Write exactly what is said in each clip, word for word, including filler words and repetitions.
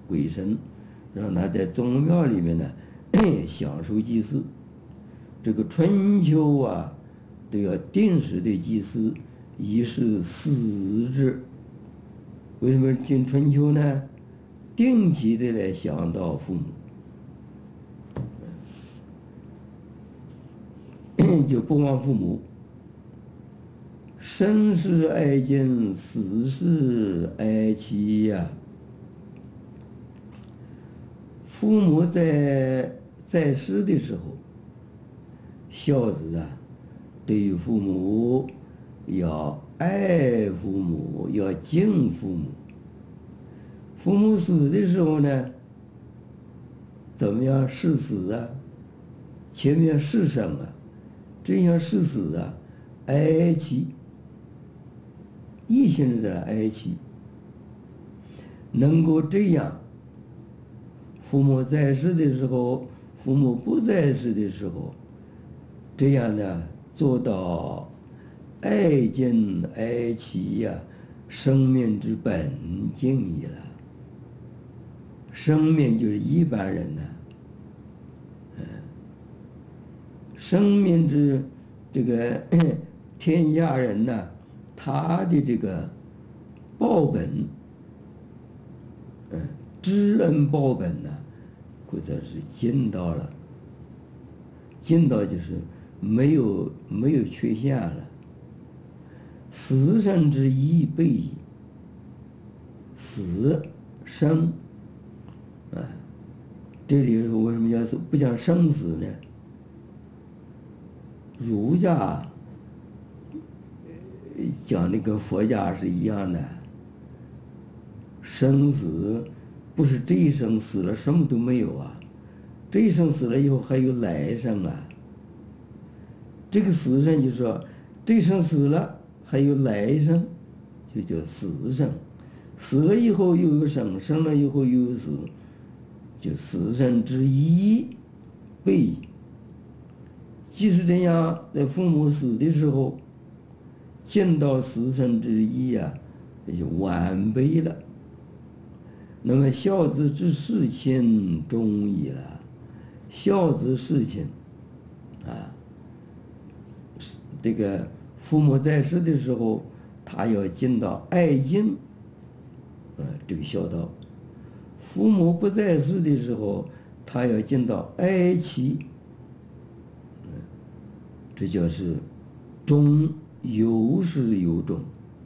鬼神，让他在宗庙里面呢享受祭祀。这个春秋啊，都要定时的祭祀，以示死之。为什么进春秋呢？定期的来想到父母，就不忘父母。生是爱敬，死是爱妻呀。父母在在世的时候，孝子啊，对于父母要爱父母，要敬父母。父母死的时候呢，怎么样是死啊？前面是生啊，这样是死啊，哀戚。一心是在哀戚，能够这样，父母在世的时候，父母不在世的时候，这样呢做到爱敬哀戚呀，生命之本敬矣了。生命就是一般人呢，嗯，生命之这个天下人呢，他的这个报本，嗯，知恩报本呢，或者是尽到了，尽到就是没有没有缺陷了。死生之一备矣，死生，啊，这里为什么要说不讲生死呢？儒家讲那个佛家是一样的，生死不是这一生死了什么都没有啊，这一生死了以后还有来生啊。这个死生就说这一生死了还有来生，就叫死生。死了以后又有生，生了以后又有死，就死生之一备矣。即使这样，在父母死的时候，见到死生之一呀、啊，也就完备了。那么孝子之事亲终矣了。孝子事亲，啊，这个父母在世的时候，他要尽到爱敬，啊，这个孝道；父母不在世的时候，他要尽到哀戚，嗯，这就是忠，有始有终。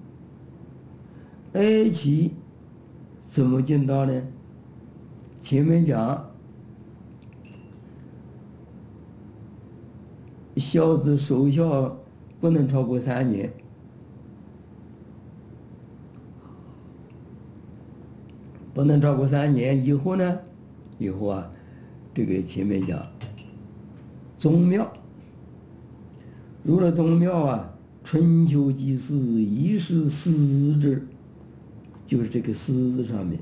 哀戚怎么尽到呢？前面讲孝子守孝不能超过三年，不能超过三年以后呢？以后啊，这个前面讲宗庙，入了宗庙啊，春秋祭祀，一是死之，就是这个死字上面，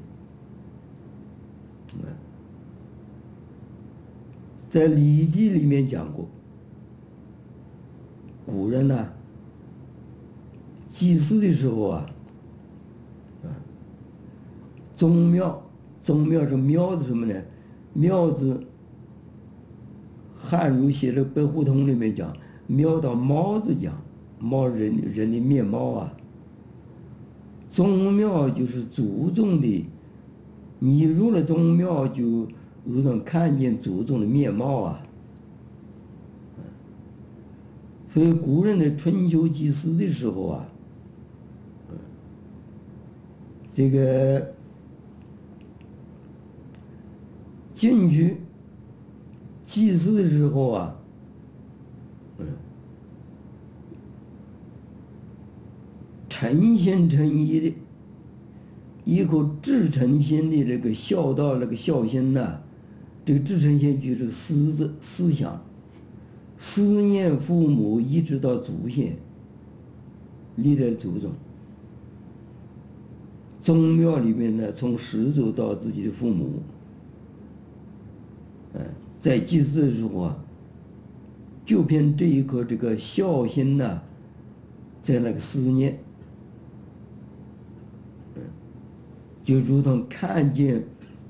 啊，在《礼记》里面讲过。古人呢、啊，祭祀的时候啊，啊，宗庙，宗庙是庙字什么呢？庙字，汉儒写的白胡同里面讲，庙到貌字讲，貌人人的面貌啊。宗庙就是祖宗的，你入了宗庙，就如同看见祖宗的面貌啊。所以古人的春秋祭祀的时候啊，这个进去祭祀的时候啊，嗯，诚心诚意的，一颗至诚心的这个孝道，那个孝心呐、啊，这个至诚心就是思字思想。思念父母一直到祖先，历代祖宗。宗庙里面呢，从始祖到自己的父母，嗯，在祭祀的时候啊，就凭这一颗这个孝心呐、啊，在那个思念，嗯，就如同看见